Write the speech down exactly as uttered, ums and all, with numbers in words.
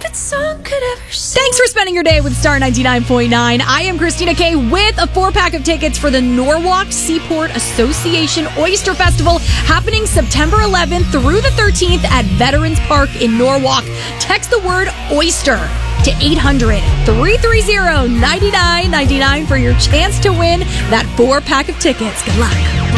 stupid song could ever sing. Thanks for spending your day with Star ninety-nine point nine. I am Christina Kay with a four-pack of tickets for the Norwalk Seaport Association Oyster Festival happening September eleventh through the thirteenth at Veterans Park in Norwalk. Text the word oyster to eight hundred, three three zero, nine nine nine nine for your chance to win that four-pack of tickets. Good luck.